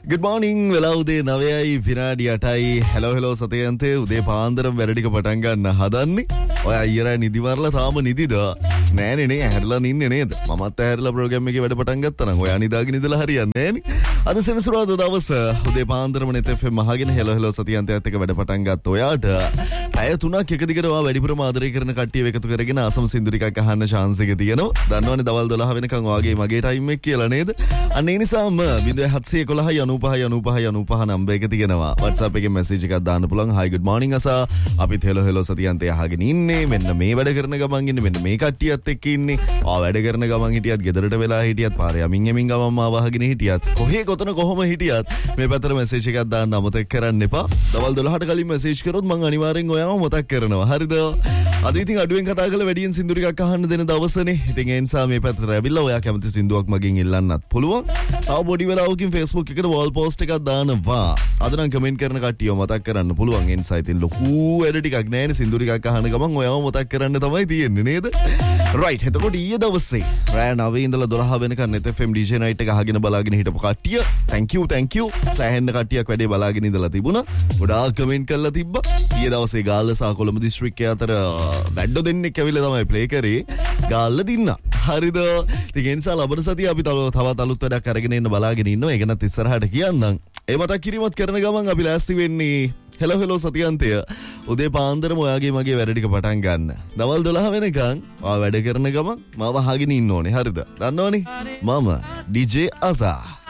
Good morning වෙලා උදේ 9යි විනාඩි 8යි hello සතයන්තේ උදේ පාන්දරම වැඩ ටික පටන් ගන්න හදන්නේ. ඔය අයියරා නිදි වරලා තාම නිදිද? නෑනේ නේ ඇහැරලා නින්නේ නේද? මමත් ඇහැරලා ප්‍රෝග්‍රෑම් එකේ වැඩ පටන් ගත්තා නම් ඔයා නිදාගෙන ඉඳලා හරියන්නේ නෑනේ. අද සෙනසුරාදා දවස උදේ පාන්දරම net FM අහගෙන hello සතයන්තයත් එක්ක වැඩ පටන් ගත්ත ඔයාට පැය 3ක් එක දිගට ඔයා වැඩිපුරම ආදරය කරන කට්ටියව එකතු කරගෙන අසම සින්දු ටිකක් අහන්න chance එක තියෙනවා. දන්නවනේ දවල් 12 වෙනකන් ඔයාගේ මගේ ටයිම් එක කියලා නේද? අන්න ඒ නිසාම 0711 95 නම්බර් එක තියෙනවා. WhatsApp එකේ message එකක් දාන්න පුළුවන්. Hi good morning අසා. අපිත් hello සතියන්තේ අහගෙන ඉන්නේ. මෙන්න මේ වැඩ කරන ගමන් ඉන්නේ. මෙන්න මේ කට්ටියත් එක්ක ඉන්නේ. වැඩ කරන ගමන් හිටියත්, ගෙදරට වෙලා හිටියත්, පාරේ යමින් ගමන් මාව අහගෙන හිටියත්, කොහේ කොතන කොහොම හිටියත් මේ පැත්තට message එකක් දාන්න අමතක කරන්න එපා. දවල් 12ට කලින් message කරොත් මම අනිවාර්යෙන් ඔයාව මතක් කරනවා. හරිද? අද ඉතින් අඩුවෙන් කතා කරලා වැඩියෙන් සින්දු ටිකක් අහන්න දෙන දවසනේ. ඉතින් ඒ නිසා මේ පැත්තට ඇවිල්ලා ඔයා කැමති සින්දුවක් මගෙන් ඉල්ලන්නත් පුළුවන්. තව බොඩි වෙලාවකින් Facebook එකට wall post එකක් දානවා. අද නම් කමෙන්ට් කරන කට්ටියව මතක් කරන්න පුළුවන්. ඒ නිසා ඉතින් ලොකු වැඩ ටිකක් නෑනේ සින්දු ටිකක් අහන ගමන් ඔයාව මතක් කරන්න තමයි තියෙන්නේ නේද? right. එතකොට ඊයේ දවසේ රෑ 9 ඉඳලා 12 වෙනකන් net FM DJ night එක අහගෙන බලාගෙන හිටපු කට්ටිය thank you. සෑහෙන කට්ටියක් වැඩේ බලාගෙන ඉඳලා තිබුණා. ගොඩාක් කමෙන්ට් කරලා තිබ්බා. ඊයේ දවසේ ගාල්ල සහ කොළඹ දිස්ත්‍රික්කයේ අතර බැඩ්ඩෝ දෙන්නෙක් ඇවිල්ලා තමයි ප්ලේ කරේ. ගාල්ල දින්නා. හරිද? ඉතින් ඒ නිසා ලබන සතිය අපි තවත් අලුත් වැඩක් අරගෙන එන්න බලාගෙන ඉන්නවා. ඒක නැත් ඉස්සරහට කියන්නම්. ඒ මතක් කිරීමත් කරන ගමන් අපි ලෑස්ති වෙන්නේ hello සතියන්තය. උදේ පාන්දරම ඔයාගේ මගේ වැඩ ටික පටන් ගන්න. දවල් 12 වෙනකන් ඔයා වැඩ කරන ගමන් මාව අහගෙන ඉන්න ඕනේ. හරිද? දන්නවනේ? මම DJ අසා.